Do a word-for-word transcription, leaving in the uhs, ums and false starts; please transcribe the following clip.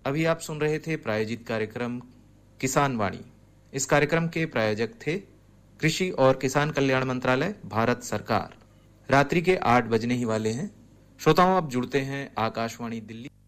अभी आप सुन रहे थे प्रायोजित कार्यक्रम किसान वाणी। इस कार्यक्रम के प्रायोजक थे कृषि और किसान कल्याण मंत्रालय, भारत सरकार। रात्रि के आठ बजने ही वाले हैं। श्रोताओं, अब जुड़ते हैं आकाशवाणी दिल्ली